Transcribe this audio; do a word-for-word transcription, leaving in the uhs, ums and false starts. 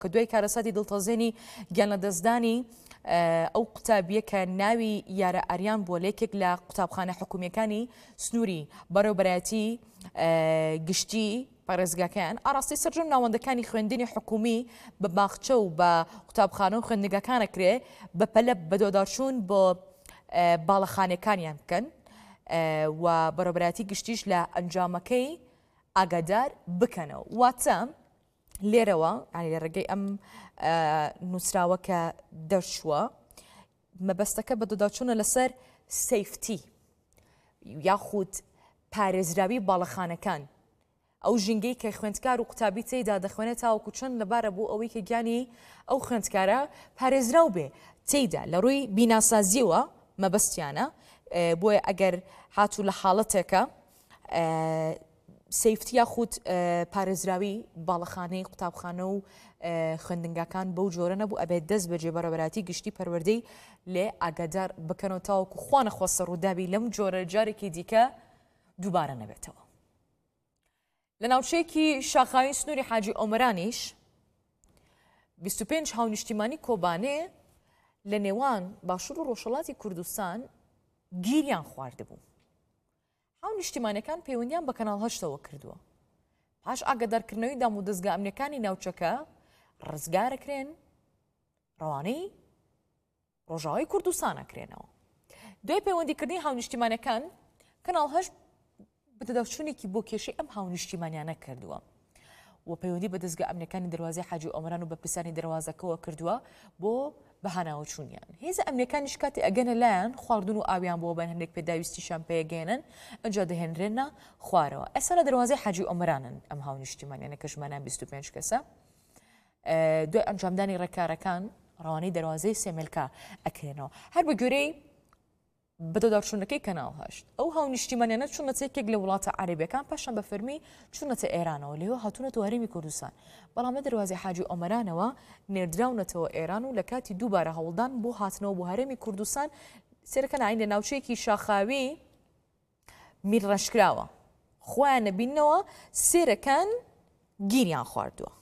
کە دوای کارەساتی دڵتەزێنی گیان لە دەستدانی ئەو قوتابیە کە ناوی یارە ئەریان بۆ لێکێک لە قوتابخانە حکوومیەکانی سنووری بەڕێوەبەرایەتی گشتی پارێزگاکەیان ئاراستی سەرجەم ناوەندەکانی خوێندنی حکومی بە باخچە و بە قوتابخانە و خوێندنگەکانەکرێ بەپەلە بەدۆداچوون بۆ باڵەخانەکانیان بکەن و بەڕێوەبەرایەتی گشتیش لە ئەنجامەکەی ئاگادار بکەنەوە. واتە لێرەوە لە ڕێگەی ئەم نووسراوە کە دەرچووە مەبەستەکە بە دۆداچوونە لەسەر سەیفتی یاخود پارێزراوی باڵەخانەکان، ئەو ژینگەی کە خوێندکار و قوتابی تێیدا دەخوێنێت تاوەکو چەند لەبارە بوو ئەوەی کە گیانی ئەو خوێندکارە پارێزراو بێ تێیدا لە ڕووی بیناسازیەوە مەبەستیانە، بۆیە ئەگەر هاتوو لە حاڵەتێکە سەیفتی یاخود پارێزراوی باڵەخانەی قوتابخانە و خوێندنگەکان بەو جۆرە نەبوو ئەبێت دەست بەجێ بەڕێوەبەرایەتی گشتی پەروەردەی لێ ئاگادار بکەنەوە تاوەکو خوا نەخواستە ڕووداوی لەم جۆرە جارێکی دیکە دووبارە نەبێتەوە. لە ناوچەیەکی شاخاوی سنووری حاجی ئۆمەرانیش بیست و پێنج هاونیشتیمانی کۆبانێ لە نێوان باشوور و ڕۆژهەڵاتی کوردستان گیریان خواردبوو. هاونیشتیمانەکان پەیوەندیان بە کەناڵ هەشتەوە کردووە. پاش ئاگادارکردنەوەی دام و دەستگا ئەمنیەکانی ناوچەکە ڕزگارەکرێن، ڕەوانەی ڕۆژاوای کوردستان ئەکرێنەوە. دوای پەیوەندیکردنی هاونیشتیمانەکان کەناڵ هەشت بەدەداچوونێکی بۆ کێشەی ئەم هاونیشتیمانیانە کردووە و پەیوەندی بە دەستگا ئەمنیەکانی دەواازەی حاجی ئۆمەران و بە پرسانی دەواازەکەەوە کردووە بۆ بەهاناوە چوونیان. هێزە ئەمنیەکانیش کاتی ئەگەنە لایەن خواردن و ئاویان بۆ بەن هەندێک پێداویستیشان پێگەێنن ئەنجا دەهێنرێنە خوارەوە. ئێستا لە دەواازەی حاجی ئۆمەرانن ئەم هاونیشتیمانیانە کە ژمانیان بیست و پێنج کەسە. دوای ئەنجامدانی ڕێکارەکان ڕەوانەی دەواازەی سێمێلکا ئەکرێنەوە. هەر بە گوێرەی بەدەداچوونەکەی کەناڵ هەشت ئەو هاونیشتیمانیانە چوونەتە یەکێک لە وڵاتە عەرەبیەکان پاشان بە فەرمی چوونەتە ئێرانەوە لێوە هاتوونەتەوە هەرێمی کوردستان، بەڵام لە دەواازەی حاجی ئۆمەرانەوە نێردراونەتەوە ئێران و لە کاتی دووبارە هەوڵدان بۆ هاتنەوە بۆ هەرێمی کوردستان سێرەکەن ئاین لە ناوچەیەکی شاخاوی میرڕەشکراوە خۆیان نەبینەوە سێرەکان گیریان خواردووە.